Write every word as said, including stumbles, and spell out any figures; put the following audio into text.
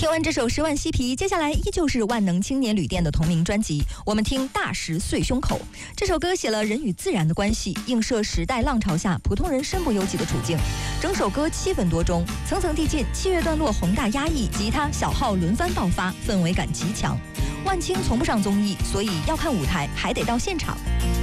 听完这首《十万嬉皮》，接下来依旧是万能青年旅店的同名专辑。我们听《大石碎胸口》这首歌，写了人与自然的关系，映射时代浪潮下普通人身不由己的处境。整首歌七分多钟，层层递进，器乐段落宏大压抑，吉他小号轮番爆发，氛围感极强。万青从不上综艺，所以要看舞台还得到现场。